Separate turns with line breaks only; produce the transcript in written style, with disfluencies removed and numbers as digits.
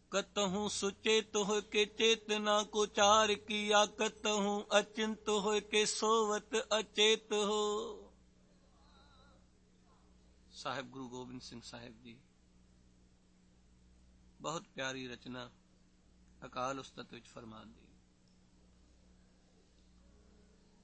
कतहूँ सुचेत हो के चेतना को चार किया, कतहूँ अचिंत हो के सोवत अचेत हो। साहिब गुरु गोबिंद सिंह साहिब जी, बहुत प्यारी रचना अकाल उस्तत विच फरमान दी।